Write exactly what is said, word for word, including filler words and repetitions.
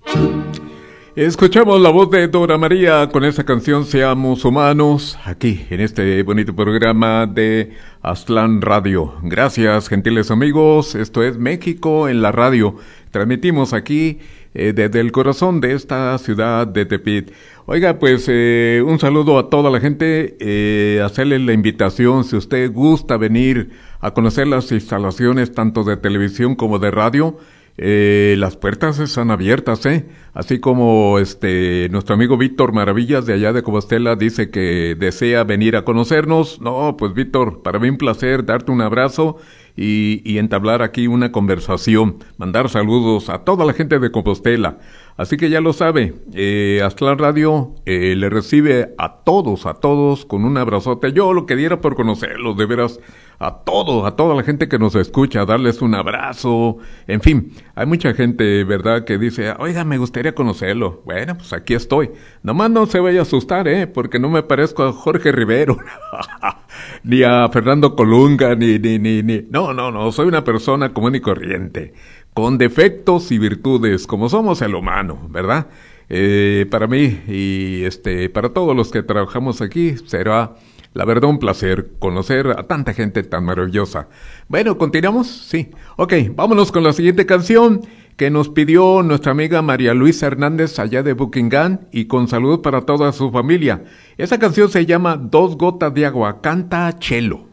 Escuchamos la voz de Dora María con esa canción Seamos Humanos, aquí en este bonito programa de Aztlán Radio. Gracias, gentiles amigos, esto es México en la radio. Transmitimos aquí eh, desde el corazón de esta ciudad de Tepit. Oiga, pues eh, un saludo a toda la gente, eh, hacerle la invitación, si usted gusta venir a conocer las instalaciones tanto de televisión como de radio. Eh, las puertas están abiertas, ¿eh? Así como este nuestro amigo Víctor Maravillas de allá de Compostela dice que desea venir a conocernos. No, pues Víctor, para mí un placer darte un abrazo y, y entablar aquí una conversación, mandar saludos a toda la gente de Compostela. Así que ya lo sabe, eh, Aztlán Radio eh, le recibe a todos, a todos con un abrazote. Yo lo que diera por conocerlos, de veras, a todos, a toda la gente que nos escucha, darles un abrazo. En fin, hay mucha gente, ¿verdad?, que dice, oiga, me gustaría conocerlo. Bueno, pues aquí estoy. Nomás no se vaya a asustar, ¿eh?, porque no me parezco a Jorge Rivero, ni a Fernando Colunga, ni, ni, ni, ni. No, no, no, soy una persona común y corriente, con defectos y virtudes, como somos el humano, ¿verdad? Eh, para mí y este, para todos los que trabajamos aquí, será la verdad un placer conocer a tanta gente tan maravillosa. Bueno, ¿continuamos? Sí. Ok, vámonos con la siguiente canción que nos pidió nuestra amiga María Luisa Hernández allá de Buckingham y con salud para toda su familia. Esa canción se llama Dos gotas de agua, canta Chelo.